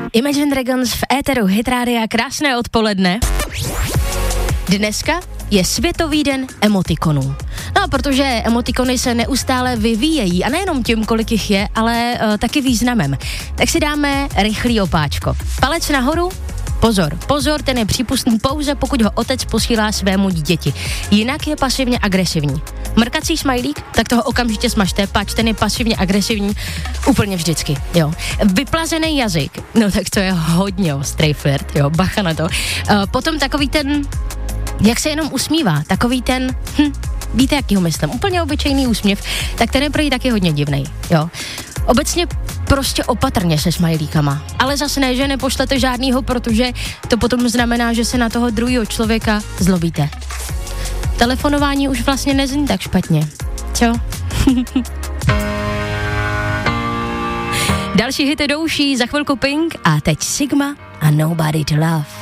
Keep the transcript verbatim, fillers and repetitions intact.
Imagine Dragons v éteru Hit Rádia, krásné odpoledne. Dneska je Světový den emotikonů. No, protože emotikony se neustále vyvíjejí a nejenom tím, kolik jich je, ale uh, taky významem. Tak si dáme rychlý opáčko. Palec nahoru. Pozor, pozor, ten je přípustný pouze, pokud ho otec posílá svému dítěti. Jinak je pasivně agresivní. Mrkací smajlík, tak toho okamžitě smažte, pač ten je pasivně agresivní úplně vždycky, jo. Vyplazený jazyk, no tak to je hodně ostrý flirt, jo, bacha na to. Uh, potom takový ten, jak se jenom usmívá, takový ten, hm, víte, jaký ho myslím, úplně obyčejný úsměv, tak ten je prý taky hodně divnej, jo. Obecně prostě opatrně se smajlíkama, ale zase ne, že nepošlete žádnýho, protože to potom znamená, že se na toho druhého člověka zlobíte. Telefonování už vlastně nezní tak špatně, co? Další hity do uší, za chvilku Pink a teď Sigma a Nobody to Love.